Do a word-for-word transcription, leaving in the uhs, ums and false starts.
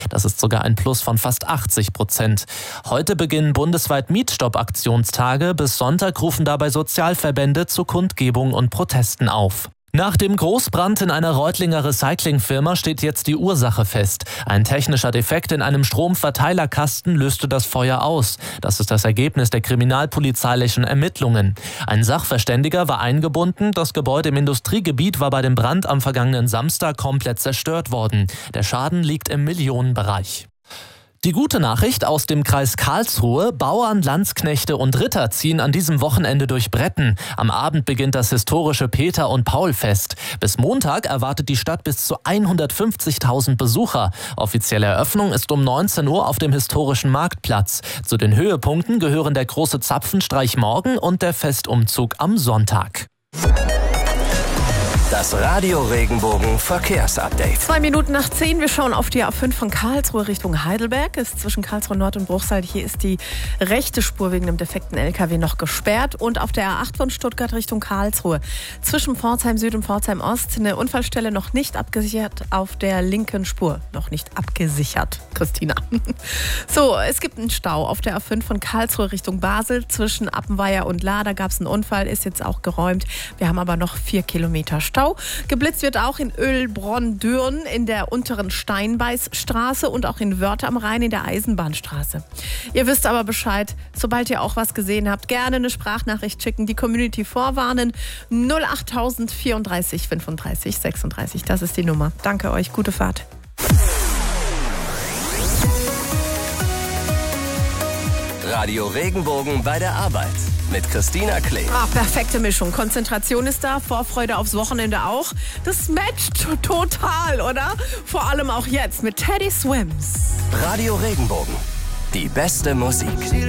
Das ist sogar ein Plus von fast achtzig Prozent. Heute beginnen bundesweit Mietstopp-Aktionstage. Bis Sonntag rufen dabei Sozialverbände zu Kundgebungen und Protesten auf. Nach dem Großbrand in einer Reutlinger Recyclingfirma steht jetzt die Ursache fest. Ein technischer Defekt in einem Stromverteilerkasten löste das Feuer aus. Das ist das Ergebnis der kriminalpolizeilichen Ermittlungen. Ein Sachverständiger war eingebunden. Das Gebäude im Industriegebiet war bei dem Brand am vergangenen Samstag komplett zerstört worden. Der Schaden liegt im Millionenbereich. Die gute Nachricht aus dem Kreis Karlsruhe: Bauern, Landsknechte und Ritter ziehen an diesem Wochenende durch Bretten. Am Abend beginnt das historische Peter- und Paul-Fest. Bis Montag erwartet die Stadt bis zu hundertfünfzigtausend Besucher. Offizielle Eröffnung ist um neunzehn Uhr auf dem historischen Marktplatz. Zu den Höhepunkten gehören der große Zapfenstreich morgen und der Festumzug am Sonntag. Das Radio Regenbogen Verkehrsupdate. Zwei Minuten nach zehn. Wir schauen auf die A fünf von Karlsruhe Richtung Heidelberg. Ist zwischen Karlsruhe Nord und Bruchsal. Hier ist die rechte Spur wegen einem defekten L K W noch gesperrt. Und auf der A acht von Stuttgart Richtung Karlsruhe. Zwischen Pforzheim Süd und Pforzheim Ost eine Unfallstelle noch nicht abgesichert auf der linken Spur. Noch nicht abgesichert, Christina. So, es gibt einen Stau auf der A fünf von Karlsruhe Richtung Basel. Zwischen Appenweier und Lahr. Da gab es einen Unfall, ist jetzt auch geräumt. Wir haben aber noch vier Kilometer Stau. Geblitzt wird auch in Ölbronn-Dürn in der unteren Steinbeißstraße und auch in Wörth am Rhein in der Eisenbahnstraße. Ihr wisst aber Bescheid, sobald ihr auch was gesehen habt, gerne eine Sprachnachricht schicken, die Community vorwarnen. null acht vierunddreißig fünfunddreißig sechsunddreißig, das ist die Nummer. Danke euch, gute Fahrt. Radio Regenbogen bei der Arbeit mit Christina Klee. Ach, perfekte Mischung. Konzentration ist da, Vorfreude aufs Wochenende auch. Das matcht total, oder? Vor allem auch jetzt mit Teddy Swims. Radio Regenbogen, die beste Musik.